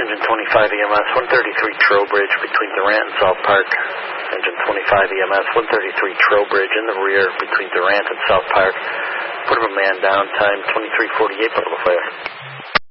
engine 25 EMS, 133 Trowbridge between Durant and South Park. Engine 25 EMS, 133 Trowbridge in the rear between Durant and South Park. Put him a man down, time 23:48, Bravo Fire.